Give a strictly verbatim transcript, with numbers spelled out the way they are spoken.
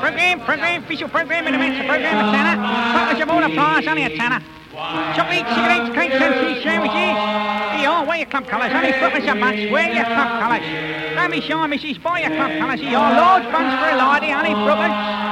program, program, official program in the midst of program of Tanner. Focus of all applause, only a Tanner. Chocolate, cigarettes, cakes and cheese sandwiches. Here, wear your club colours, only focus a bunch, wear your club colours. Don't be shy, missus, buy your club colours here. Large bunch for a lady, honey, brothers.